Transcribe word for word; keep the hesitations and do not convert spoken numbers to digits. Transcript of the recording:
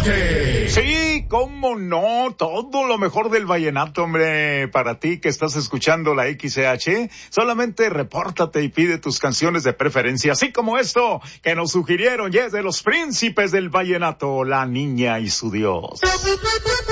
Norte. Sí, cómo no, todo lo mejor del vallenato, hombre, para ti que estás escuchando la X C H, solamente repórtate y pide tus canciones de preferencia, así como esto, que nos sugirieron, y es de los príncipes del vallenato, La Niña y su Dios.